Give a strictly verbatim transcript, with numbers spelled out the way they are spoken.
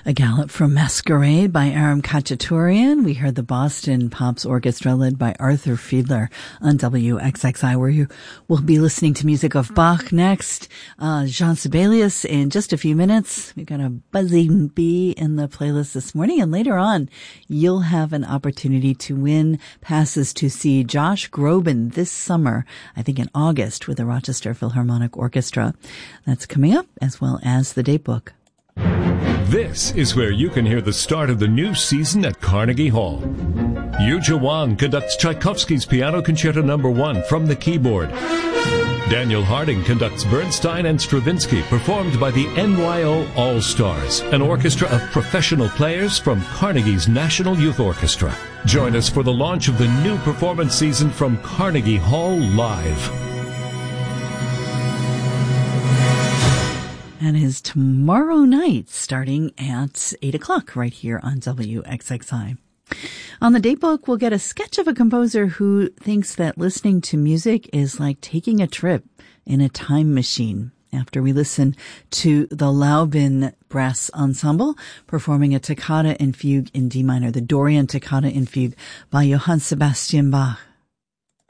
A Gallop from Masquerade by Aram Khachaturian. We heard the Boston Pops Orchestra led by Arthur Fiedler on W X X I, where you will be listening to music of Bach next. Uh, Jean Sibelius in just a few minutes. We've got a buzzing bee in the playlist this morning, and later on you'll have an opportunity to win passes to see Josh Groban this summer, I think in August, with the Rochester Philharmonic Orchestra. That's coming up, as well as the date book. This is where you can hear the start of the new season at Carnegie Hall. Yuja Wang conducts Tchaikovsky's Piano Concerto Number One from the keyboard. Daniel Harding conducts Bernstein and Stravinsky, performed by the N Y O All-Stars, an orchestra of professional players from Carnegie's National Youth Orchestra. Join us for the launch of the new performance season from Carnegie Hall Live. And is tomorrow night starting at eight o'clock right here on W X X I. On the date book, we'll get a sketch of a composer who thinks that listening to music is like taking a trip in a time machine. After we listen to the Laubin Brass Ensemble performing a toccata and fugue in D minor, the Dorian Toccata and Fugue by Johann Sebastian Bach.